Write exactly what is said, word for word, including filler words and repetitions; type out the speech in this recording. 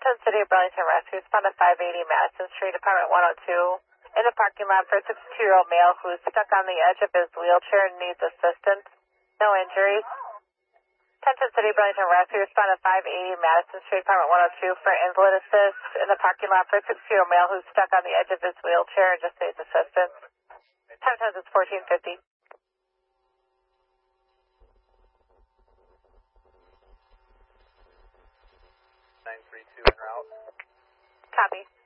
ten City of Burlington Rescue. Respond to five eighty Madison Street, apartment one oh two. In the parking lot for a sixty-two-year-old male who is stuck on the edge of his wheelchair and needs assistance. No injuries. ten ten City of Burlington Rescue. Respond to five eighty Madison Street, apartment one oh two for invalid assist. In the parking lot for a sixty-two-year-old male who is stuck on the edge of his wheelchair and just needs assistance. Sometimes it's fourteen fifty. nine three two en route. Copy.